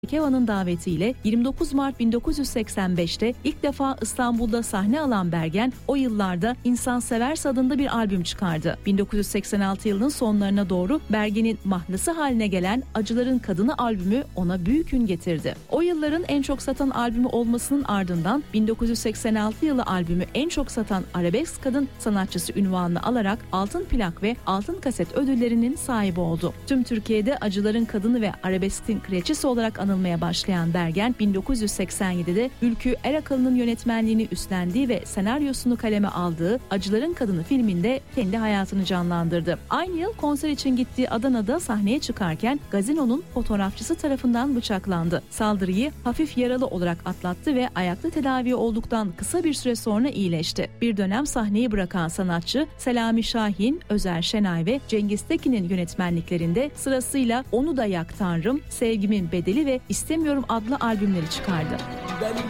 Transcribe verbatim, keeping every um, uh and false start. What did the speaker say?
Kevan'ın davetiyle yirmi dokuz Mart bin dokuz yüz seksen beşte ilk defa İstanbul'da sahne alan Bergen, o yıllarda İnsansevers adında bir albüm çıkardı. bin dokuz yüz seksen altı yılının sonlarına doğru Bergen'in mahnası haline gelen Acıların Kadını albümü ona büyük ün getirdi. O yılların en çok satan albümü olmasının ardından bin dokuz yüz seksen altı yılı albümü en çok satan arabesk kadın sanatçısı unvanını alarak altın plak ve altın kaset ödüllerinin sahibi oldu. Tüm Türkiye'de Acıların Kadını ve arabeskin kraliçesi olarak anılmaya başlayan Bergen, bin dokuz yüz seksen yedide Ülkü Erakalı'nın yönetmenliğini üstlendiği ve senaryosunu kaleme aldığı Acıların Kadını filminde kendi hayatını canlandırdı. Aynı yıl konser için gittiği Adana'da sahneye çıkarken Gazino'nun fotoğrafçısı tarafından bıçaklandı. Saldırıyı hafif yaralı olarak atlattı ve ayakta tedavi olduktan kısa bir süre sonra iyileşti. Bir dönem sahneyi bırakan sanatçı Selami Şahin, Özer Şenay ve Cengiz Tekin'in yönetmenliklerinde sırasıyla Onu Da Yak Tanrım, Sevgimin Bedeli ve İstemiyorum adlı albümleri çıkardı. Ben